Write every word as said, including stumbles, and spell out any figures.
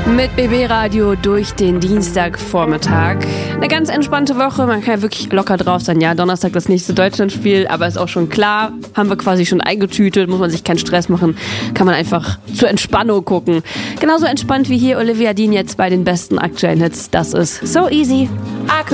Mit B B-Radio durch den Dienstagvormittag. Eine ganz entspannte Woche, man kann ja wirklich locker drauf sein. Ja, Donnerstag das nächste Deutschlandspiel, aber ist auch schon klar, haben wir quasi schon eingetütet, muss man sich keinen Stress machen, kann man einfach zur Entspannung gucken. Genauso entspannt wie hier Olivia Dean jetzt bei den besten aktuellen Hits. Das ist So Easy.